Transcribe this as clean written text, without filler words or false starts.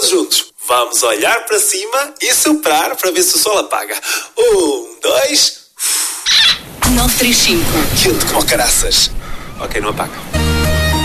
Todos juntos. Vamos olhar para cima e soprar para ver se o sol apaga. 1, 2... 935. Quente como caraças. Ok, não apaga.